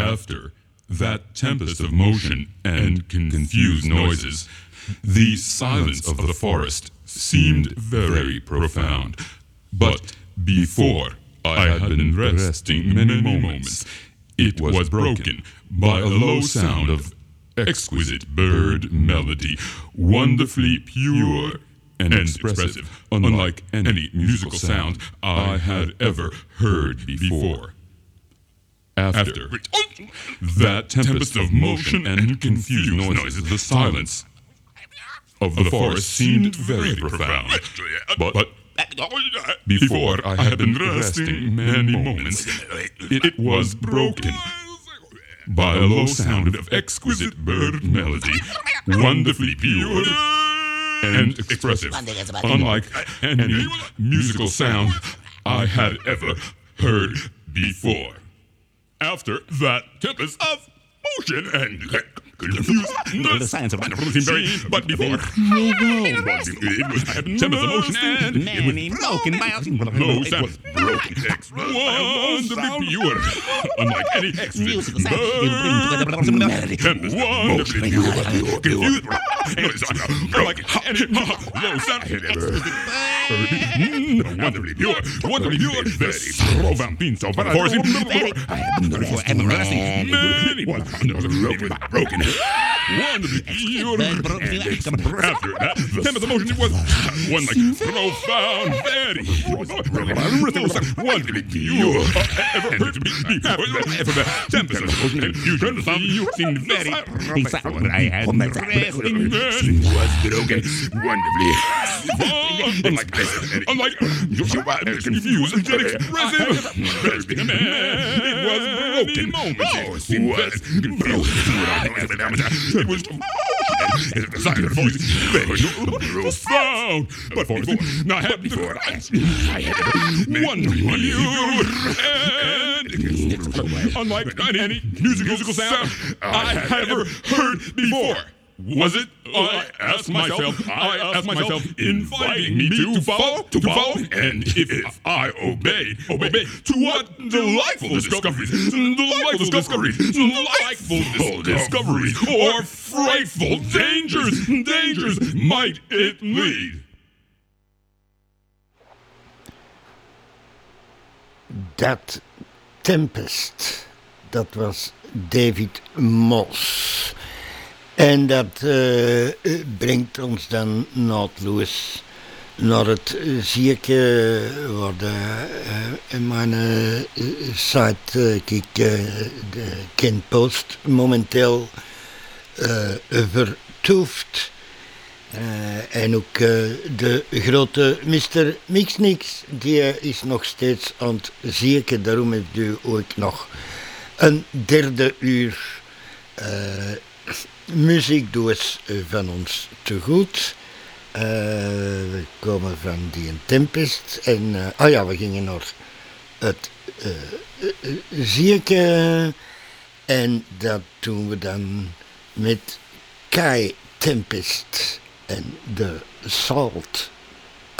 After that tempest of motion and confused noises, the silence of the forest seemed very profound. But before I had been resting many moments, it was broken by a low sound of exquisite bird melody, wonderfully pure and expressive, unlike any musical sound I had ever heard before. After that tempest of motion and confused noises, the silence of the forest seemed very profound. But before I had been resting many moments, it was broken by a low sound of exquisite bird melody, wonderfully pure and expressive, unlike any musical sound I had ever heard before. After that tempest of motion and confused the science of wonderful seemed very, but before it was tempest of motion and many broken by low sound, broken, wonderfully pure, unlike any musical sound tempest, wonderfully pure, confused, unlike any low sound wonderfully pure, very profound being so far for broken, wonderfully pure. After that, the tempest of motion, it was one like profound, very wonderfully pure. Ever heard to be after the tempest of motion and fusion, you seemed very profound. I had resting then was broken, wonderfully. Unlike confused and expressive, resting man, it was broken. It was the sign of voice very profound. But now I had before I had wonderfully and unlike any musical sound I had ever heard before. Was it? I asked myself, inviting me to follow, and if I obeyed, to what delightful discoveries, or frightful dangers might it lead? Dat Tempest, dat was David Moss. En dat brengt ons dan naadloos naar het zieke waar mijn sidekick Ken Post momenteel vertoeft. En ook de grote Mr. Mixnix, die is nog steeds aan het zieken. Daarom heeft u ook nog een derde uur muziekdoos van ons te goed. We komen van die Tempest. En we gingen naar het zieke. En dat doen we dan met Kai Tempest en de Salt